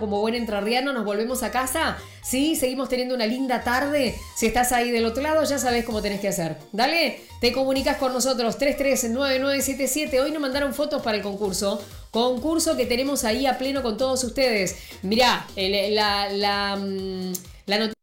como buen entrerriano, nos volvemos a casa. Sí, seguimos teniendo una linda tarde. Si estás ahí del otro lado, ya sabes cómo tenés que hacer. Dale, te comunicas con nosotros 339977. Hoy nos mandaron fotos para el concurso. Concurso que tenemos ahí a pleno con todos ustedes. Mirá, la noticia